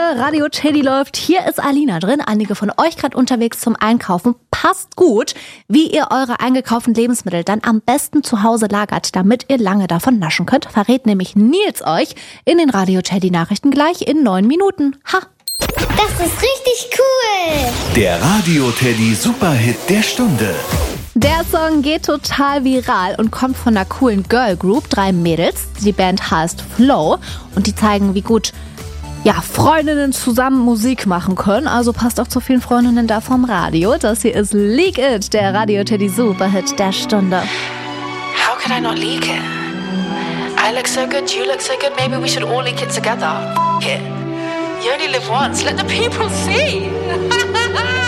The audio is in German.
Radio Teddy läuft. Hier ist Alina drin. Einige von euch gerade unterwegs zum Einkaufen. Passt gut, wie ihr eure eingekauften Lebensmittel dann am besten zu Hause lagert, damit ihr lange davon naschen könnt. Verrät nämlich Nils euch in den Radio Teddy Nachrichten gleich in 9 Minuten. Ha! Das ist richtig cool. Der Radio Teddy Superhit der Stunde. Der Song geht total viral und kommt von einer coolen Girl Group, 3 Mädels. Die Band heißt Flow und die zeigen, wie gut Freundinnen zusammen Musik machen können. Also passt auch zu vielen Freundinnen da vom Radio. Das hier ist Leak It, der Radio Teddy Superhit der Stunde. How could I not leak it? I look so good, you look so good, maybe we should all leak it together. F*** it. You only live once, let the people see.